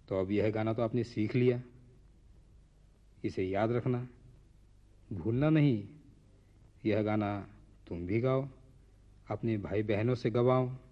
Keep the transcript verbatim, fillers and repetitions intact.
तो अब यह गाना तो आपने सीख लिया, इसे याद रखना, भूलना नहीं। यह गाना तुम भी गाओ, अपने भाई बहनों से गवाओ।